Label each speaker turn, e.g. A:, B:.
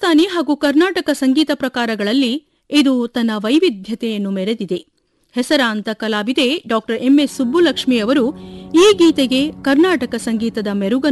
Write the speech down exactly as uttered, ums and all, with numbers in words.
A: ಹಿಂದೂಸ್ತಾನಿ ಹಾಗೂ ಕರ್ನಾಟಕ ಸಂಗೀತ ಪ್ರಕಾರಗಳಲ್ಲಿ ಇದು ತನ್ನ ವೈವಿಧ್ಯತೆಯನ್ನು ಮೆರೆದಿದೆ. ಹೆಸರಾಂತ ಕಲಾವಿದೆ ಡಾ ಎಂ ಎಸ್ ಸುಬ್ಬುಲಕ್ಷ್ಮಿ ಅವರು ಈ ಗೀತೆಗೆ ಕರ್ನಾಟಕ ಸಂಗೀತದ ಮೆರುಗನ್ನು